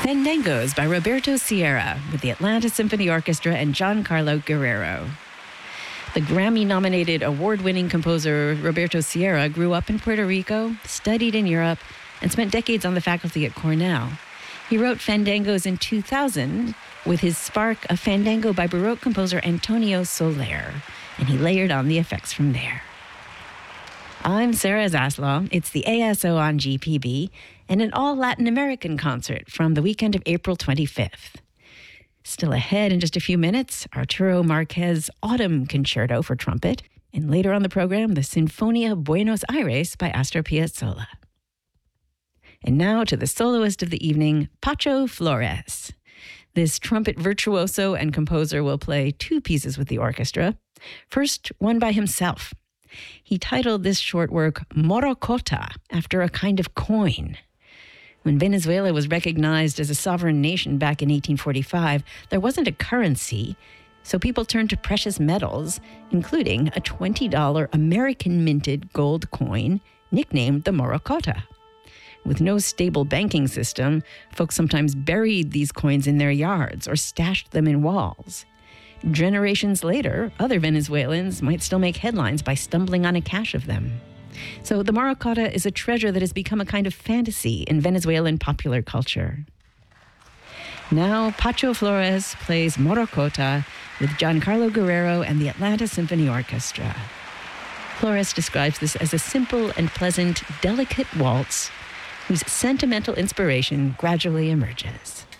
Fandangos by Roberto Sierra with the Atlanta Symphony Orchestra and Giancarlo Guerrero. The Grammy-nominated award-winning composer Roberto Sierra grew up in Puerto Rico, studied in Europe, and spent decades on the faculty at Cornell. He wrote Fandangos in 2000 with his spark of Fandango by Baroque composer Antonio Soler, and he layered on the effects from there. I'm Sarah Zaslaw. It's the ASO on GPB and an all-Latin American concert from the weekend of April 25th. Still ahead in just a few minutes, Arturo Marquez' Autumn Concerto for trumpet, and later on the program, the Sinfonia Buenos Aires by Astor Piazzolla. And now to the soloist of the evening, Pacho Flores. This trumpet virtuoso and composer will play two pieces with the orchestra. First, one by himself. He titled this short work Morocota, after a kind of coin. When Venezuela was recognized as a sovereign nation back in 1845, there wasn't a currency, so people turned to precious metals, including a $20 American-minted gold coin nicknamed the Morocota. With no stable banking system, folks sometimes buried these coins in their yards or stashed them in walls. Generations later, other Venezuelans might still make headlines by stumbling on a cache of them. So the Morocota is a treasure that has become a kind of fantasy in Venezuelan popular culture. Now, Pacho Flores plays Morocota with Giancarlo Guerrero and the Atlanta Symphony Orchestra. Flores describes this as a simple and pleasant, delicate waltz whose sentimental inspiration gradually emerges.